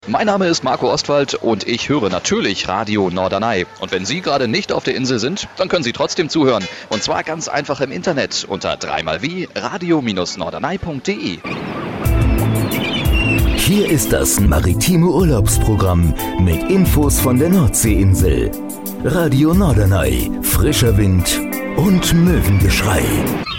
Mein Name ist Marco Ostwald und ich höre natürlich Radio Norderney. Und wenn Sie gerade nicht auf der Insel sind, dann können Sie trotzdem zuhören. Und zwar ganz einfach im Internet unter 3xw radio-norderney.de. Hier ist das maritime Urlaubsprogramm mit Infos von der Nordseeinsel. Radio Norderney, frischer Wind und Möwengeschrei.